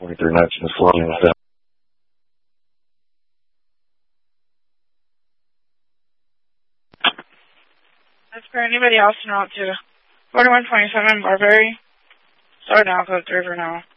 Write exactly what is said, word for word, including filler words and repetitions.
twenty-three nineteen is flooding with that. That's for anybody else in route to forty-one twenty-seven Barberry. Sorry, now code three for now.